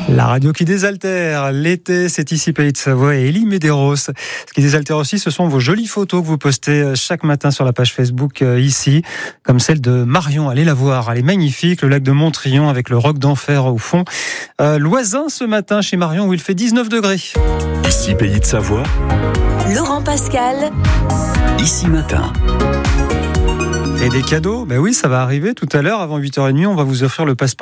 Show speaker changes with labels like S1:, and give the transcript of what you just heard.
S1: La radio qui désaltère, l'été, c'est ici Pays de Savoie et Élie Medeiros. Ce qui désaltère aussi, ce sont vos jolies photos que vous postez chaque matin sur la page Facebook ici, comme celle de Marion. Allez la voir, elle est magnifique, le lac de Montrion avec le roc d'Enfer au fond. Loisin ce matin chez Marion où il fait 19 degrés.
S2: Ici Pays de Savoie.
S3: Laurent Pascal.
S2: Ici Matin.
S1: Et des cadeaux, ben oui, ça va arriver tout à l'heure avant 8h30, on va vous offrir le passeport